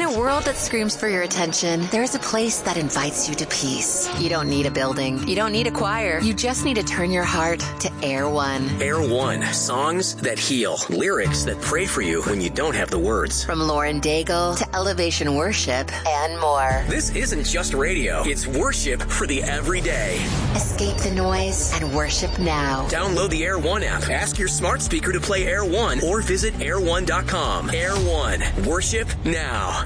a world that screams for your attention, there's a place that invites you to peace. You don't need a building. You don't need a choir. You just need to turn your heart to Air One. Air One. Songs that heal. Lyrics that pray for you when you don't have the words. From Lauren Daigle to Elevation Worship and more. This isn't just radio. It's worship for the everyday. Escape the noise and worship now. Download the Air One app. Ask your smart speaker to play Air One or visit air1.com. Air One. Worship now.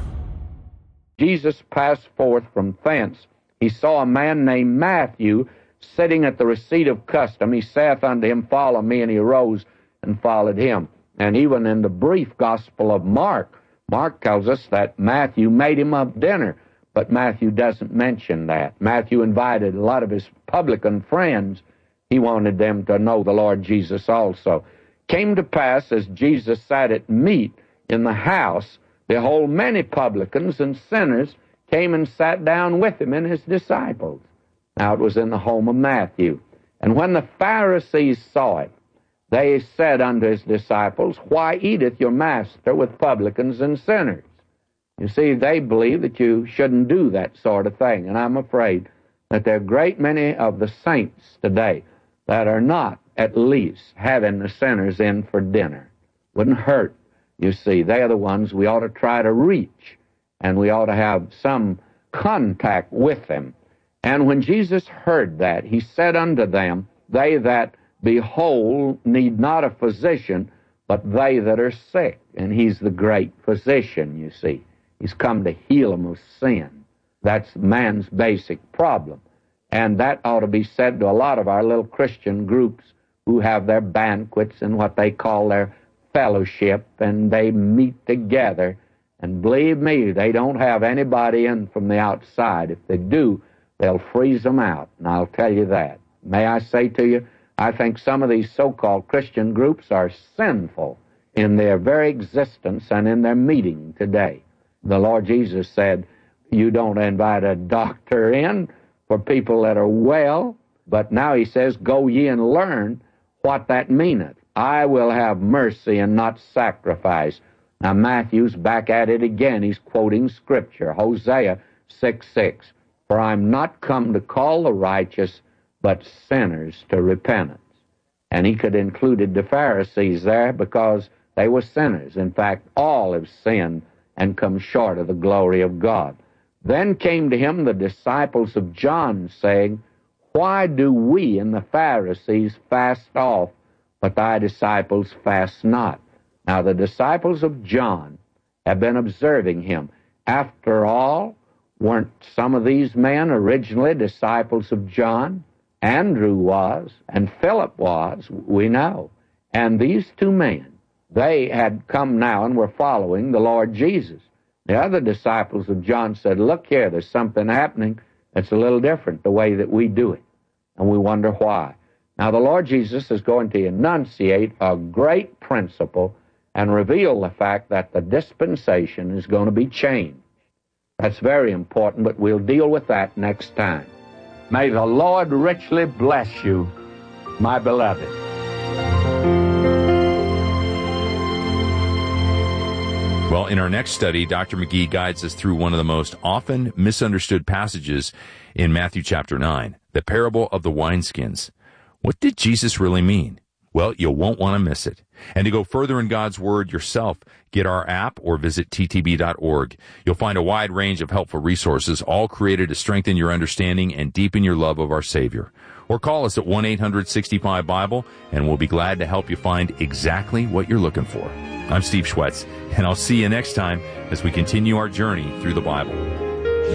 Jesus passed forth from thence. He saw a man named Matthew sitting at the receipt of custom. He saith unto him, Follow me, and he arose and followed him. And even in the brief gospel of Mark, Mark tells us that Matthew made him up dinner, but Matthew doesn't mention that. Matthew invited a lot of his publican friends. He wanted them to know the Lord Jesus also. Came to pass, as Jesus sat at meat in the house, behold, many publicans and sinners came and sat down with him and his disciples. Now it was in the home of Matthew. And when the Pharisees saw it, they said unto his disciples, Why eateth your master with publicans and sinners? You see, they believe that you shouldn't do that sort of thing. And I'm afraid that there are a great many of the saints today that are not at least having the sinners in for dinner. Wouldn't hurt. You see, they are the ones we ought to try to reach, and we ought to have some contact with them. And when Jesus heard that, he said unto them, They that be whole need not a physician, but they that are sick. And he's the great physician, you see. He's come to heal them of sin. That's man's basic problem. And that ought to be said to a lot of our little Christian groups who have their banquets and what they call their fellowship, and they meet together. And believe me, they don't have anybody in from the outside. If they do, they'll freeze them out, and I'll tell you that. May I say to you, I think some of these so-called Christian groups are sinful in their very existence and in their meeting today. The Lord Jesus said, you don't invite a doctor in for people that are well, but now he says, Go ye and learn what that meaneth. I will have mercy and not sacrifice. Now Matthew's back at it again. He's quoting Scripture, Hosea 6:6. For I'm not come to call the righteous, but sinners to repentance. And he could have included the Pharisees there because they were sinners. In fact, all have sinned and come short of the glory of God. Then came to him the disciples of John, saying, Why do we and the Pharisees fast off, but thy disciples fast not? Now the disciples of John have been observing him. After all, weren't some of these men originally disciples of John? Andrew was, and Philip was, we know. And these two men, they had come now and were following the Lord Jesus. The other disciples of John said, Look here, there's something happening that's a little different, the way that we do it. And we wonder why. Now the Lord Jesus is going to enunciate a great principle and reveal the fact that the dispensation is going to be changed. That's very important, but we'll deal with that next time. May the Lord richly bless you, my beloved. Well, in our next study, Dr. McGee guides us through one of the most often misunderstood passages in Matthew chapter 9, the parable of the wineskins. What did Jesus really mean? Well, you won't want to miss it. And to go further in God's Word yourself, get our app or visit ttb.org. You'll find a wide range of helpful resources, all created to strengthen your understanding and deepen your love of our Savior. Or call us at 1-800-65-BIBLE, and we'll be glad to help you find exactly what you're looking for. I'm Steve Schwetz, and I'll see you next time as we continue our journey through the Bible.